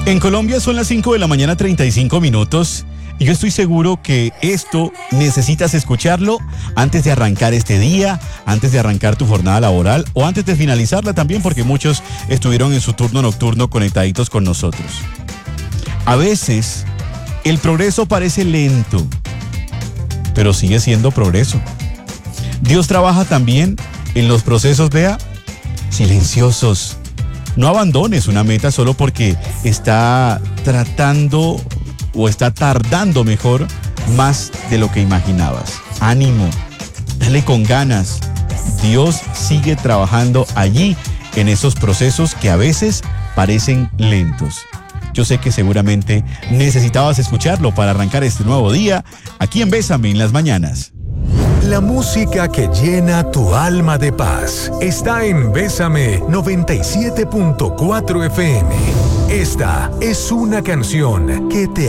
En Colombia son las 5 de la mañana, 35 minutos. Y yo estoy seguro que esto necesitas escucharlo antes de arrancar este día, antes de arrancar tu jornada laboral o antes de finalizarla también, porque muchos estuvieron en su turno nocturno conectaditos con nosotros. A veces, el progreso parece lento, pero sigue siendo progreso. Dios trabaja también en los procesos, vea, silenciosos. No abandones una meta solo porque está tratando o está tardando mejor más de lo que imaginabas. Ánimo, dale con ganas. Dios sigue trabajando allí en esos procesos que a veces parecen lentos. Yo sé que seguramente necesitabas escucharlo para arrancar este nuevo día aquí en Bésame en las mañanas. La música que llena tu alma de paz está en Bésame 97.4 FM. Esta es una canción que te